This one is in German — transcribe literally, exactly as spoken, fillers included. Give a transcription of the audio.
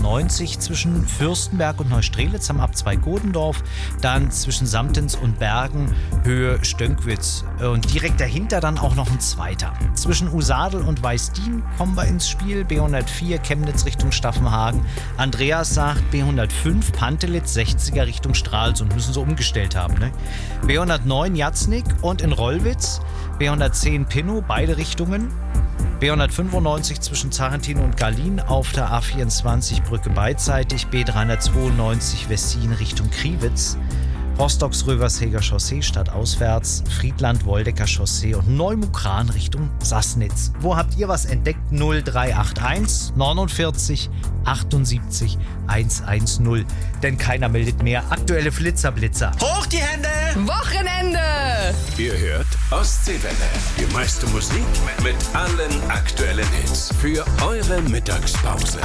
neunzig zwischen Fürstenberg und Neustrelitz am Abzweig Godendorf. Dann zwischen Samtens und Bergen Höhe Stönkwitz. Und direkt dahinter dann auch noch ein zweiter. Zwischen Usadel und Weißdien kommen wir ins Spiel. B hundertvier Chemnitz Richtung Staffenhagen. Andreas sagt B hundertfünf Pantelitz sechziger Richtung Stralsund. Müssen sie umgestellt haben, ne? B hundertneun Jatznik und in Rollwitz. B hundertzehn Pinnow, beide Richtungen. B hundertfünfundneunzig zwischen Zarentin und Gallin auf der A vierundzwanzig Brücke beidseitig. B dreihundertzweiundneunzig Wessin Richtung Kriwitz. Rostocks-Röversheger Chaussee stadtauswärts, Friedland-Woldecker Chaussee und Neumukran Richtung Sassnitz. Wo habt ihr was entdeckt? null drei acht eins neunundvierzig achtundsiebzig hundertzehn. Denn keiner meldet mehr. Aktuelle Flitzerblitzer. Hoch die Hände! Wochenende! Ihr hört Ostseewelle. Die meiste Musik mit allen aktuellen Hits für eure Mittagspause.